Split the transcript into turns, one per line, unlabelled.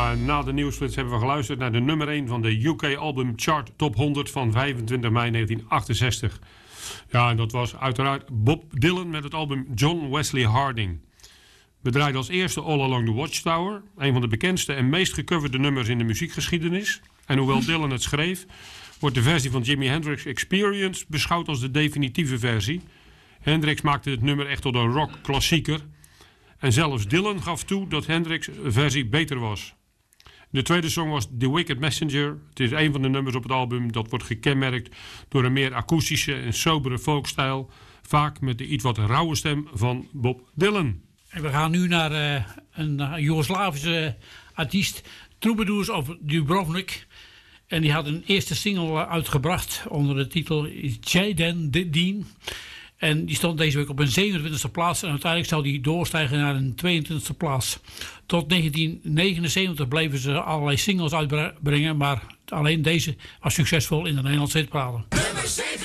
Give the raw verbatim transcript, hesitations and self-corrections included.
Ja, na de nieuwsflits hebben we geluisterd naar de nummer één van de U K Album Chart Top honderd van vijfentwintig mei negentien achtenzestig. Ja, en dat was uiteraard Bob Dylan met het album John Wesley Harding. We draaiden als eerste All Along the Watchtower, een van de bekendste en meest gecoverde nummers in de muziekgeschiedenis. En hoewel Dylan het schreef, wordt de versie van Jimi Hendrix Experience beschouwd als de definitieve versie. Hendrix maakte het nummer echt tot een rock-klassieker. En zelfs Dylan gaf toe dat Hendrix' versie beter was. De tweede song was The Wicked Messenger. Het is een van de nummers op het album dat wordt gekenmerkt door een meer akoestische en sobere folkstijl. Vaak met de iets wat rauwe stem van Bob Dylan.
En we gaan nu naar uh, een uh, Joegoslavische artiest, Troubadours of Dubrovnik. En die had een eerste single uitgebracht onder de titel Jaden Dean. En die stond deze week op een zevenentwintigste plaats. En uiteindelijk zou die doorstijgen naar een tweeëntwintigste plaats. Tot negentien negenenzeventig bleven ze allerlei singles uitbrengen. Maar alleen deze was succesvol in de Nederlandse hitparade.